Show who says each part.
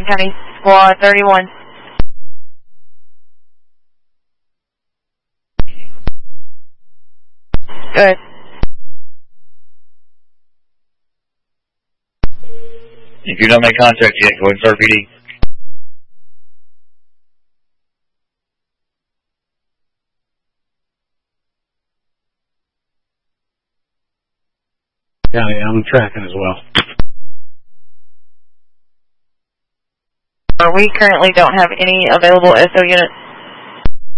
Speaker 1: County Squad 31. Good.
Speaker 2: If you don't make contact yet, go ahead and start PD.
Speaker 3: County, I'm tracking as well.
Speaker 1: We currently don't have any available SO units.